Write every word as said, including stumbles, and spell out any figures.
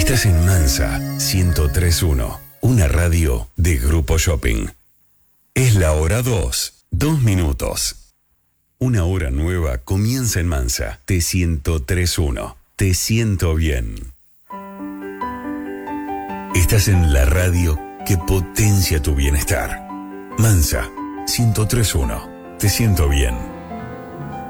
Estás en Mansa ciento tres punto uno, una radio de Grupo Shopping. Es la hora dos, dos minutos. Una hora nueva comienza en Mansa, T ciento tres punto uno. Te siento bien. Estás en la radio que potencia tu bienestar. Mansa ciento tres punto uno. Te siento bien.